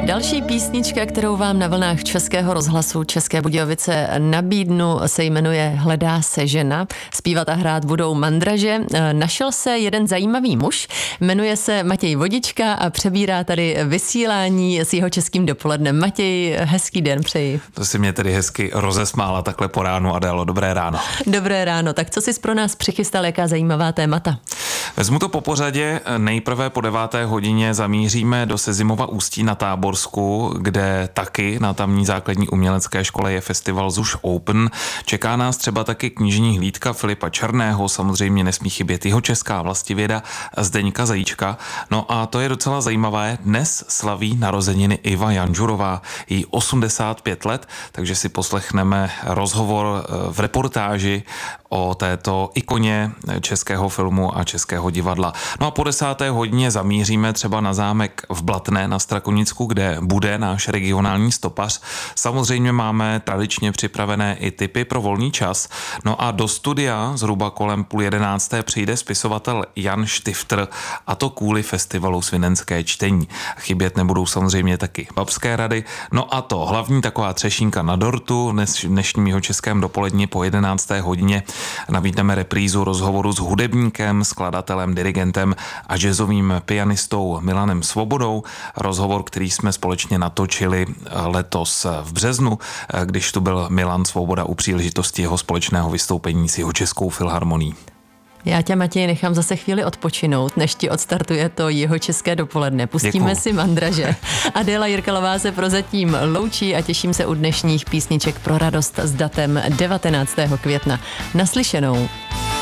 Další písnička, kterou vám na vlnách Českého rozhlasu České Budějovice nabídnu, se jmenuje Hledá se žena. Zpívat a hrát budou Mandraže. Našel se jeden zajímavý muž, jmenuje se Matěj Vodička a přebírá tady vysílání s Jihočeským dopolednem. Matěj, hezký den přeji. To si mě tedy hezky rozesmála takhle po ránu, Adélo. Dobré ráno. Dobré ráno. Tak co jsi pro nás přichystal, jaká zajímavá témata? Vezmu to po pořadě. Nejprve po 9. hodině zamíříme do Sezimova Ústí na Táborsku, kde taky na tamní základní umělecké škole je festival ZUŠ Open. Čeká nás třeba taky knižní hlídka Filipa Černého, samozřejmě nesmí chybět Jihočeská vlastivěda Zdeňka Zajíčka. No a to je docela zajímavé. Dnes slaví narozeniny Iva Janžurová, jí 85 let, takže si poslechneme rozhovor v reportáži o této ikoně českého filmu a českého divadla. No a po 10. hodině zamíříme třeba na zámek v Blatné na Strakonicku, kde bude náš regionální stopař. Samozřejmě máme tradičně připravené i tipy pro volný čas. No a do studia zhruba kolem 10:30 přijde spisovatel Jan Štifter, a to kvůli festivalu Svinenské čtení. Chybět nebudou samozřejmě taky babské rady. No a to hlavní taková třešínka na dortu v dnešním Jihočeském dopoledni po 11. hodině nabídneme reprízu rozhovoru s hudebníkem, skladatelem, dirigentem a jazzovým pianistou Milanem Svobodou. Rozhovor, který jsme společně natočili letos v březnu, když tu byl Milan Svoboda u příležitosti jeho společného vystoupení s Jihočeskou filharmonií. Já tě, Matěj, nechám zase chvíli odpočinout, než ti odstartuje to Jihočeské dopoledne. Pustíme si Mandraže. Adéla Jirkalová se prozatím loučí a těším se u dnešních písniček pro radost s datem 19. května. Naslyšenou.